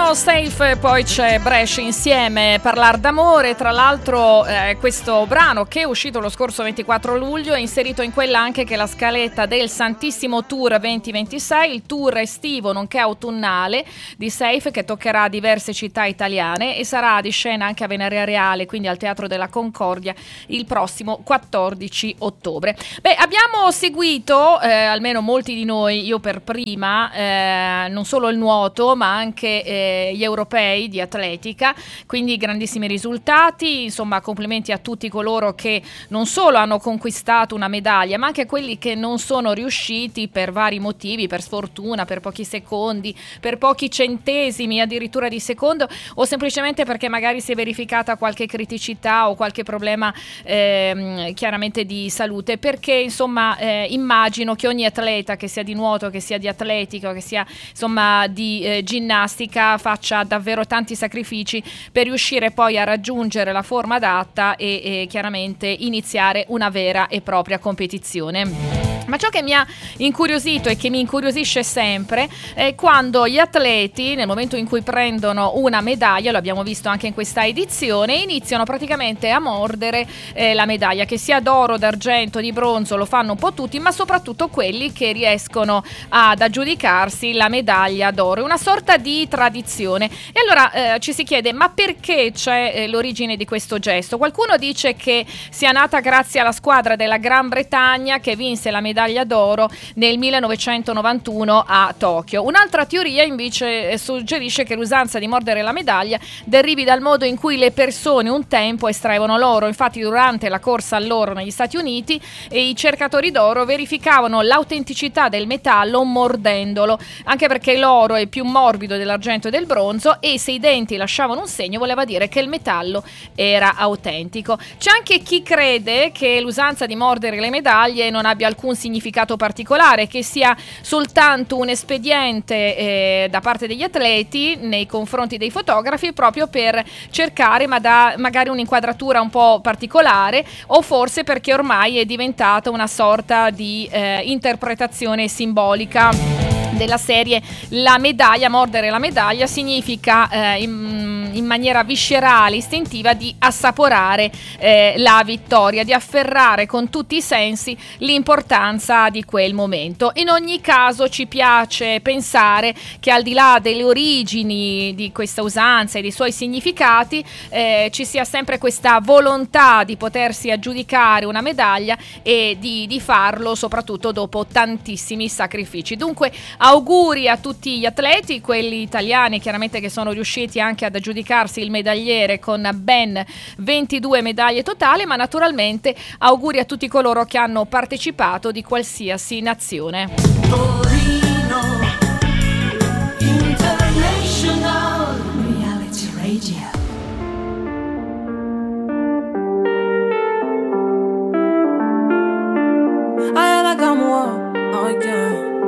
Sono Safe, poi c'è Brescia insieme, Parlar d'amore. Tra l'altro questo brano, che è uscito lo scorso 24 luglio, è inserito in quella anche che è la scaletta del Santissimo Tour 2026, il tour estivo nonché autunnale di Safe, che toccherà diverse città italiane e sarà di scena anche a Venaria Reale, quindi al Teatro della Concordia, il prossimo 14 ottobre. Beh, abbiamo seguito, almeno molti di noi, io per prima, non solo il nuoto ma anche gli europei di atletica, quindi grandissimi risultati, insomma complimenti a tutti coloro che non solo hanno conquistato una medaglia ma anche quelli che non sono riusciti per vari motivi, per sfortuna, per pochi secondi, per pochi centesimi addirittura di secondo, o semplicemente perché magari si è verificata qualche criticità o qualche problema chiaramente di salute, perché insomma immagino che ogni atleta, che sia di nuoto, che sia di atletica, che sia insomma di ginnastica, faccia davvero tanti sacrifici per riuscire poi a raggiungere la forma adatta e chiaramente iniziare una vera e propria competizione. Ma ciò che mi ha incuriosito e che mi incuriosisce sempre è quando gli atleti, nel momento in cui prendono una medaglia, lo abbiamo visto anche in questa edizione, iniziano praticamente a mordere la medaglia, che sia d'oro, d'argento, di bronzo, lo fanno un po' tutti, ma soprattutto quelli che riescono ad aggiudicarsi la medaglia d'oro. È una sorta di tradizione. E allora ci si chiede, ma perché c'è l'origine di questo gesto? Qualcuno dice che sia nata grazie alla squadra della Gran Bretagna che vinse la medaglia d'oro nel 1991 a Tokyo. Un'altra teoria invece suggerisce che l'usanza di mordere la medaglia derivi dal modo in cui le persone un tempo estraevano l'oro. Infatti durante la corsa all'oro negli Stati Uniti i cercatori d'oro verificavano l'autenticità del metallo mordendolo, anche perché l'oro è più morbido dell'argento e del bronzo e se i denti lasciavano un segno voleva dire che il metallo era autentico. C'è anche chi crede che l'usanza di mordere le medaglie non abbia alcun significato particolare, che sia soltanto un espediente da parte degli atleti nei confronti dei fotografi, proprio per cercare magari un'inquadratura un po' particolare, o forse perché ormai è diventata una sorta di interpretazione simbolica della serie la medaglia, mordere la medaglia significa in maniera viscerale, istintiva, di assaporare la vittoria, di afferrare con tutti i sensi l'importanza di quel momento. In ogni caso ci piace pensare che al di là delle origini di questa usanza e dei suoi significati ci sia sempre questa volontà di potersi aggiudicare una medaglia e di farlo soprattutto dopo tantissimi sacrifici. Dunque auguri a tutti gli atleti, quelli italiani chiaramente che sono riusciti anche ad aggiudicarsi il medagliere con ben 22 medaglie totali, ma naturalmente auguri a tutti coloro che hanno partecipato di qualsiasi nazione. Torino International Reality Radio. I like I'm warm again.